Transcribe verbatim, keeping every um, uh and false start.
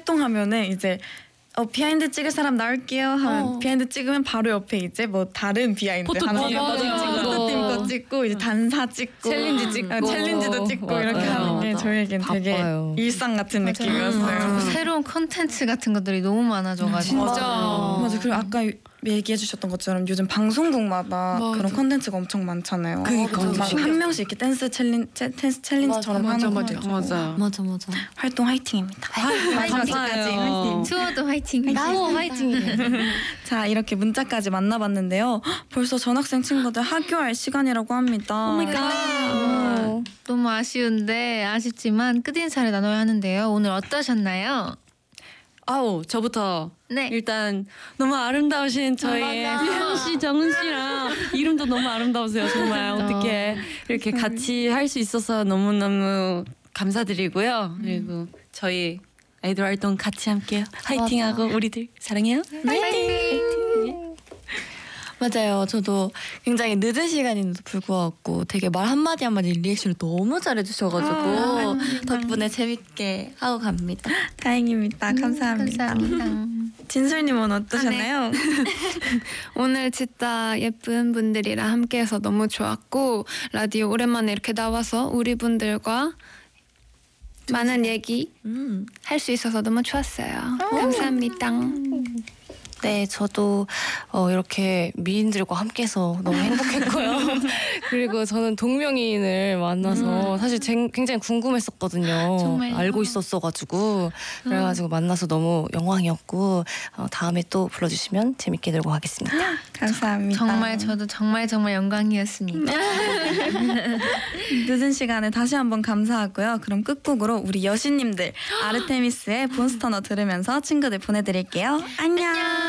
활동하면은 이제 어 비하인드 찍을 사람 나올게요 하면 어. 비하인드 찍으면 바로 옆에 이제 뭐 다른 비하인드 포토 하나 팀, 맞아요. 찍고 포토팀 거 찍고 이제 단사 찍고 챌린지 찍고. 어, 챌린지도 찍고 맞아요. 이렇게 하는 게 맞아. 저희에겐 되게 바빠요. 일상 같은 느낌이었어요. 음. 새로운 콘텐츠 같은 것들이 너무 많아져가지고 진짜. 맞아. 그리고 아까 얘기해 주셨던 것처럼 요즘 방송국마다 맞아. 그런 컨텐츠가 엄청 많잖아요. 그니까. 막 맞아. 한 명씩 이렇게 댄스 챌린 댄스 챌린지처럼 맞아, 하는 맞아, 거 맞아. 맞아 맞아. 활동 화이팅입니다. 감사해요. 투어도 화이팅. 나도 화이팅이에요. 자, 이렇게 문자까지 만나봤는데요. 벌써 전학생 친구들 하교할 시간이라고 합니다. 오, 너무 아쉬운데 아쉽지만 끝인사를 나눠야 하는데요. 오늘 어떠셨나요? 아우 저부터 네. 일단 너무 아름다우신 저희 맞아. 세연 씨, 정은 씨랑 이름도 너무 아름다우세요. 정말 어떻게 이렇게 같이 할 수 있어서 너무 너무 감사드리고요. 그리고 저희 아이돌 활동 같이 함께 화이팅하고 우리들 사랑해요. 맞아요. 저도 굉장히 늦은 시간인데도 불구하고 되게 말 한마디 한마디 리액션을 너무 잘해주셔가지고 아, 덕분에 재밌게 하고 갑니다. 다행입니다. 감사합니다. 감사합니다. 진솔님은 어떠셨나요? 오늘 진짜 예쁜 분들이랑 함께해서 너무 좋았고 라디오 오랜만에 이렇게 나와서 우리 분들과 많은 얘기 음. 할 수 있어서 너무 좋았어요. 감사합니다. 네, 저도 어, 이렇게 미인들과 함께해서 너무 행복했고요. 그리고 저는 동명이인을 만나서 사실 제- 굉장히 궁금했었거든요. 정말요? 알고 있었어가지고 그래가지고 만나서 너무 영광이었고 어, 다음에 또 불러주시면 재밌게 들고 가겠습니다. 감사합니다. 정말 저도 정말 정말 영광이었습니다. 늦은 시간에 다시 한번 감사하고요. 그럼 끝곡으로 우리 여신님들 아르테미스의 본스터너 들으면서 친구들 보내드릴게요. 안녕.